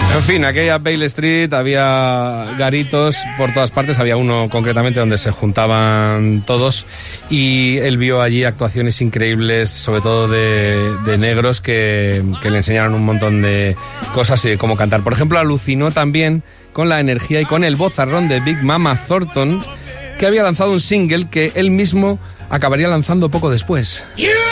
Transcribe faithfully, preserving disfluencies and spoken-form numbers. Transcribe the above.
En fin, aquella Bale Street había garitos por todas partes, había uno concretamente donde se juntaban todos y él vio allí actuaciones increíbles, sobre todo de, de negros que, que le enseñaron un montón de cosas y de cómo cantar. Por ejemplo, alucinó también con la energía y con el vozarrón de Big Mama Thornton, que había lanzado un single que él mismo acabaría lanzando poco después. Yeah.